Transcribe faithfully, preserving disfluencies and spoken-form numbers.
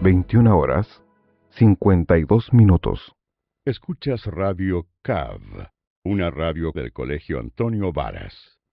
veintiuna horas, cincuenta y dos minutos. Escuchas Radio C A V, una radio del Colegio Antonio Varas.